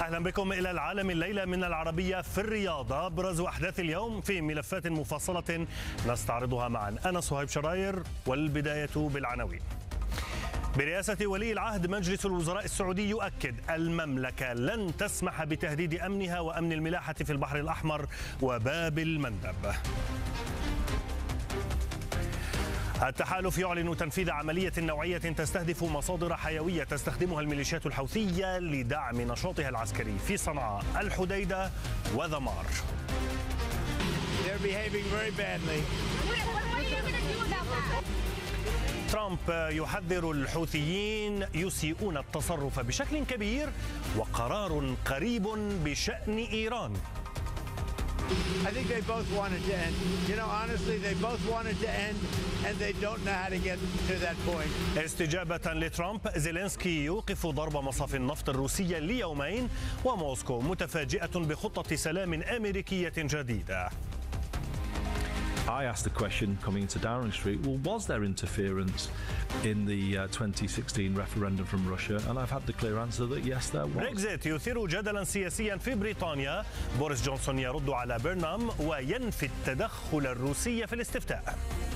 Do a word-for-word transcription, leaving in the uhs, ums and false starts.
أهلا بكم إلى العالم الليلة من العربية في الرياضة. أبرز أحداث اليوم في ملفات مفصلة نستعرضها معا. أنا صهيب شراير والبداية بالعناوين. برئاسة ولي العهد مجلس الوزراء السعودي يؤكد المملكة لن تسمح بتهديد أمنها وأمن الملاحة في البحر الأحمر وباب المندب. التحالف يعلن تنفيذ عملية نوعية تستهدف مصادر حيوية تستخدمها الميليشيات الحوثية لدعم نشاطها العسكري في صنعاء، الحديدة وذمار. ترامب يحذر الحوثيين يسيئون التصرف بشكل كبير وقرار قريب بشأن إيران. I think they both wanted to end. You know, honestly, they both wanted to end and they don't know how to get to that point. استجابة لترامب، زيلينسكي يوقف ضرب مصاف النفط الروسية ليومين، وموسكو متفاجئة بخطة سلام أمريكية جديدة. I asked the question coming into Downing Street, well, was there interference in the uh, twenty sixteen referendum from Russia? And I've had the clear answer that yes, there was. بريكزيت يثير جدلا سياسيا في بريطانيا. بوريس جونسون يرد على برنام وينفي التدخل الروسي في الاستفتاء.